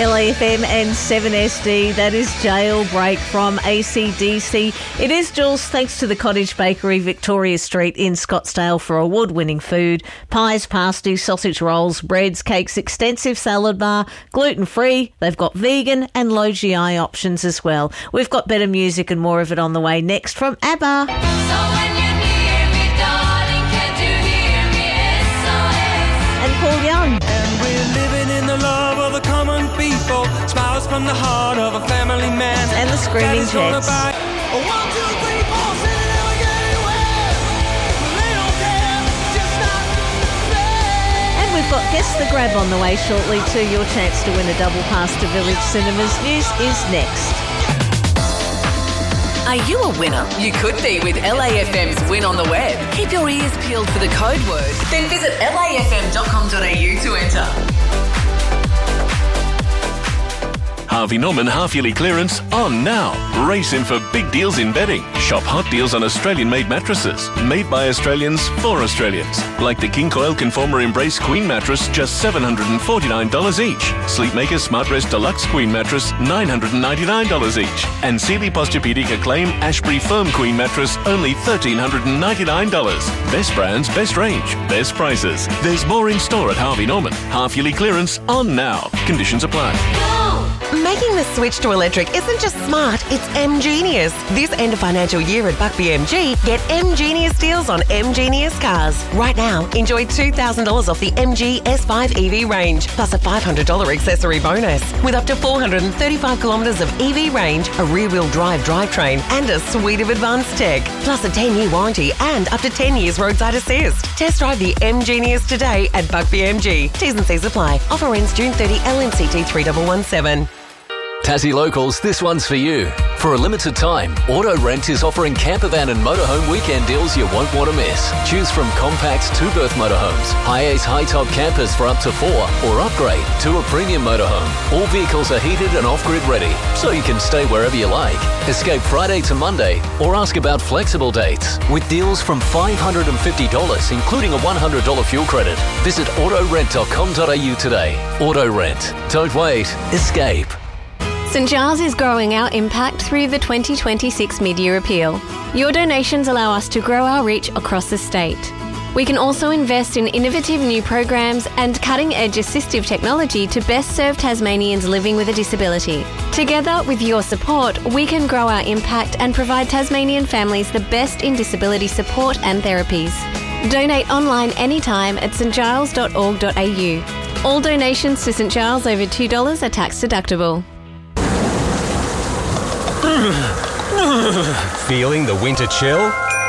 LAFM and 7SD, that is Jailbreak from AC/DC. It is Jules, thanks to the Cottage Bakery, Victoria Street in Scottsdale for award-winning food. Pies, pasties, sausage rolls, breads, cakes, extensive salad bar, gluten-free. They've got vegan and low GI options as well. We've got better music and more of it on the way next from ABBA. And Paul Young. And we're living in the love of the common people. Smiles from the heart of a family man. And the Screaming Jets. And we've got Guess the Grab on the way shortly too. Your chance to win a double pass to Village Cinemas. News is next. Are you a winner? You could be with LAFM's Win on the Web. Keep your ears peeled for the code word. Then visit lafm.com.au to enter. Harvey Norman half-yearly clearance on now. Race in for big deals in bedding. Shop hot deals on Australian-made mattresses. Made by Australians for Australians. Like the King Coil Conformer Embrace Queen mattress, just $749 each. Sleepmaker Smart Rest Deluxe Queen mattress, $999 each. And Sealy Posturepedic Acclaim Ashbury Firm Queen mattress, only $1,399. Best brands, best range, best prices. There's more in store at Harvey Norman. Half-yearly clearance on now. Conditions apply. Making the switch to electric isn't just smart, it's M-Genius. This end of financial year at Buckby MG, get M-Genius deals on M-Genius cars. Right now, enjoy $2,000 off the MG S5 EV range, plus a $500 accessory bonus. With up to 435 kilometres of EV range, a rear-wheel drive drivetrain, and a suite of advanced tech. Plus a 10-year warranty and up to 10 years roadside assist. Test drive the M-Genius today at Buckby MG. T's and C's apply. Offer ends June 30, LNCT 3117. Tassie Locals, this one's for you. For a limited time, Auto Rent is offering campervan and motorhome weekend deals you won't want to miss. Choose from compact two-berth motorhomes, high-ace high-top campers for up to 4, or upgrade to a premium motorhome. All vehicles are heated and off-grid ready, so you can stay wherever you like. Escape Friday to Monday, or ask about flexible dates. With deals from $550, including a $100 fuel credit. Visit autorent.com.au today. Auto Rent. Don't wait. Escape. St Giles is growing our impact through the 2026 Mid-Year Appeal. Your donations allow us to grow our reach across the state. We can also invest in innovative new programs and cutting-edge assistive technology to best serve Tasmanians living with a disability. Together, with your support, we can grow our impact and provide Tasmanian families the best in disability support and therapies. Donate online anytime at stgiles.org.au. All donations to St Giles over $2 are tax deductible. Feeling the winter chill?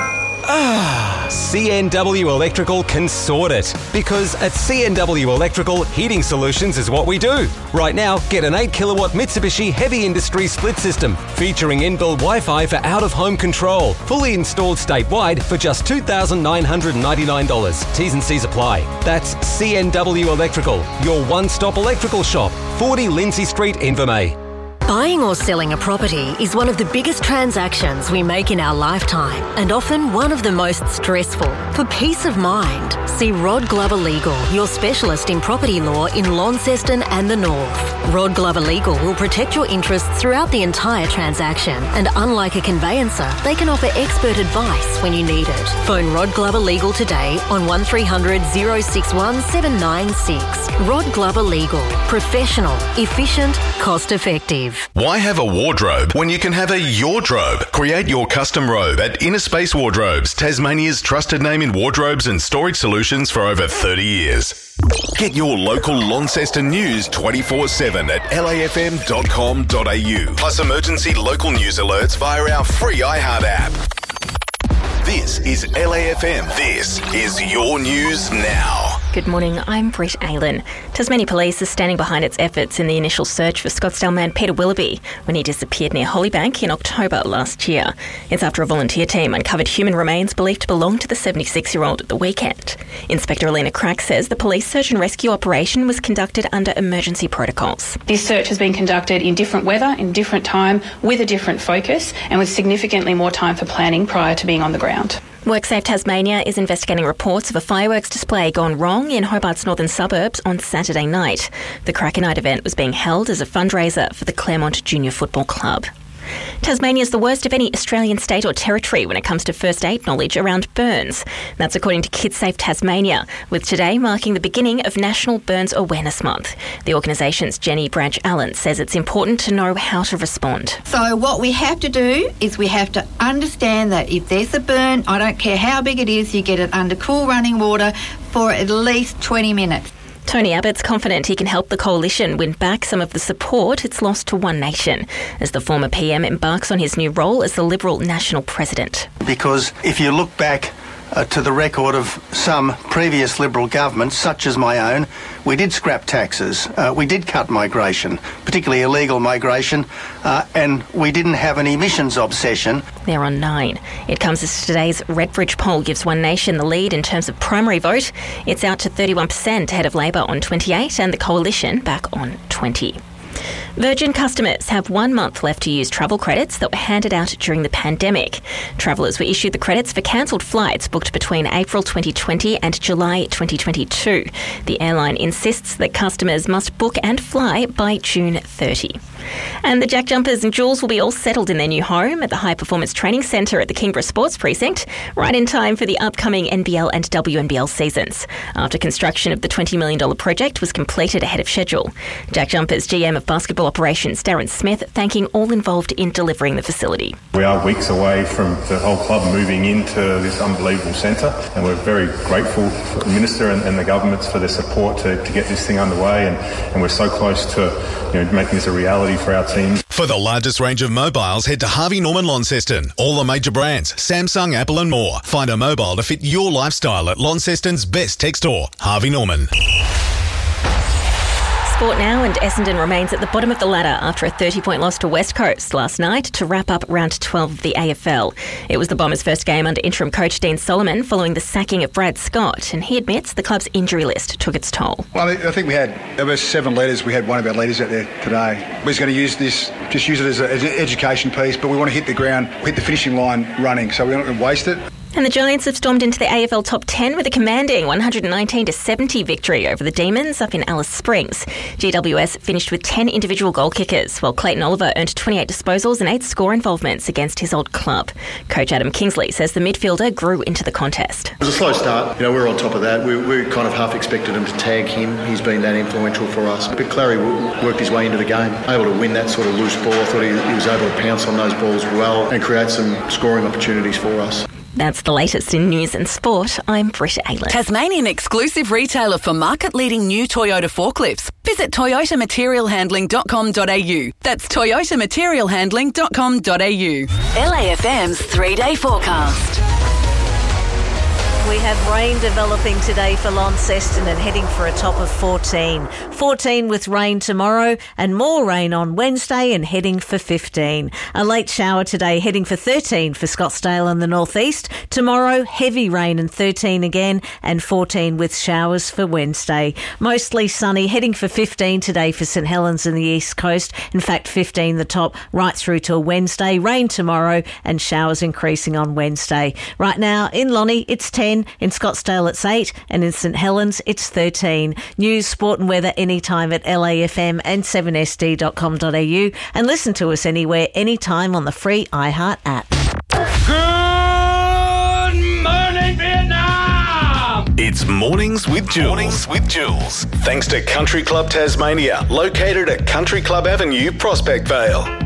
CNW Electrical can sort it. Because at CNW Electrical, heating solutions is what we do. Right now, get an 8 kilowatt Mitsubishi Heavy Industry split system featuring inbuilt Wi-Fi for out-of-home control. Fully installed statewide for just $2,999. T's and C's apply. That's CNW Electrical, your one-stop electrical shop. 40 Lindsay Street, Invermay. Buying or selling a property is one of the biggest transactions we make in our lifetime and often one of the most stressful. For peace of mind, see Rod Glover Legal, your specialist in property law in Launceston and the North. Rod Glover Legal will protect your interests throughout the entire transaction, and unlike a conveyancer, they can offer expert advice when you need it. Phone Rod Glover Legal today on 1300 061 796. Rod Glover Legal. Professional, efficient, cost-effective. Why have a wardrobe when you can have a Yordrobe? Create your custom robe at Inner Space Wardrobes, Tasmania's trusted name in wardrobes and storage solutions for over 30 years. Get your local Launceston news 24/7 at lafm.com.au. Plus emergency local news alerts via our free iHeart app. This is LAFM. This is your news now. Good morning, I'm Brett Aylen. Tasmania Police is standing behind its efforts in the initial search for Scottsdale man Peter Willoughby when he disappeared near Hollybank in October last year. It's after a volunteer team uncovered human remains believed to belong to the 76-year-old at the weekend. Inspector Alina Crack says the police search and rescue operation was conducted under emergency protocols. This search has been conducted in different weather, in different time, with a different focus, and with significantly more time for planning prior to being on the ground. WorkSafe Tasmania is investigating reports of a fireworks display gone wrong in Hobart's northern suburbs on Saturday night. The Cracker Night event was being held as a fundraiser for the Claremont Junior Football Club. Tasmania is the worst of any Australian state or territory when it comes to first aid knowledge around burns. That's according to KidSafe Tasmania, with today marking the beginning of National Burns Awareness Month. The organisation's Jenny Branch-Allen says it's important to know how to respond. So what we have to do is we have to understand that if there's a burn, I don't care how big it is, you get it under cool running water for at least 20 minutes. Tony Abbott's confident he can help the coalition win back some of the support it's lost to One Nation as the former PM embarks on his new role as the Liberal National President. Because if you look back to the record of some previous Liberal governments, such as my own, we did scrap taxes, we did cut migration, particularly illegal migration, and we didn't have an emissions obsession. They're on 9. It comes as today's Redbridge poll gives One Nation the lead in terms of primary vote. It's out to 31% ahead of Labor on 28 and the Coalition back on 20. Virgin customers have 1 month left to use travel credits that were handed out during the pandemic. Travellers were issued the credits for cancelled flights booked between April 2020 and July 2022. The airline insists that customers must book and fly by June 30. And the Jack Jumpers and Jules will be all settled in their new home at the High Performance Training Centre at the Kingborough Sports Precinct, right in time for the upcoming NBL and WNBL seasons, after construction of the $20 million project was completed ahead of schedule. Jack Jumpers GM of Basketball Operations Darren Smith thanking all involved in delivering the facility. We are weeks away from the whole club moving into this unbelievable centre, and we're very grateful for the Minister and the governments for their support to get this thing underway, and we're so close to making this a reality for our team. For the largest range of mobiles, head to Harvey Norman Launceston. All the major brands, Samsung, Apple and more. Find a mobile to fit your lifestyle at Launceston's best tech store, Harvey Norman. Sport now, and Essendon remains at the bottom of the ladder after a 30-point loss to West Coast last night to wrap up round 12 of the AFL. It was the Bombers' first game under interim coach Dean Solomon following the sacking of Brad Scott, and he admits the club's injury list took its toll. Well, I think there were 7 leaders. We had one of our leaders out there today. We're going to use this, just use it as an education piece, but we want to hit the ground, hit the finishing line running, so we're not going to waste it. And the Giants have stormed into the AFL top 10 with a commanding 119-70 victory over the Demons up in Alice Springs. GWS finished with 10 individual goal kickers, while Clayton Oliver earned 28 disposals and 8 score involvements against his old club. Coach Adam Kingsley says the midfielder grew into the contest. It was a slow start. We were on top of that. We kind of half expected him to tag him. He's been that influential for us. But Clary worked his way into the game, able to win that sort of loose ball. I thought he was able to pounce on those balls well and create some scoring opportunities for us. That's the latest in news and sport. I'm Britta Aylan. Tasmanian exclusive retailer for market-leading new Toyota forklifts. Visit toyotamaterialhandling.com.au. That's toyotamaterialhandling.com.au. LAFM's 3-day forecast. We have rain developing today for Launceston and heading for a top of 14. 14 with rain tomorrow and more rain on Wednesday and heading for 15. A late shower today heading for 13 for Scottsdale and the northeast. Tomorrow, heavy rain and 13 again and 14 with showers for Wednesday. Mostly sunny, heading for 15 today for St Helens and the east coast. In fact, 15 the top right through till Wednesday. Rain tomorrow and showers increasing on Wednesday. Right now in Lonnie, it's 10. In Scottsdale, it's 8, and in St Helens, it's 13. News, sport and weather anytime at LAFM and 7sd.com.au, and listen to us anywhere, anytime on the free iHeart app. Good morning, Vietnam! It's Mornings with Jules. Mornings with Jules. Thanks to Country Club Tasmania, located at Country Club Avenue, Prospect Vale.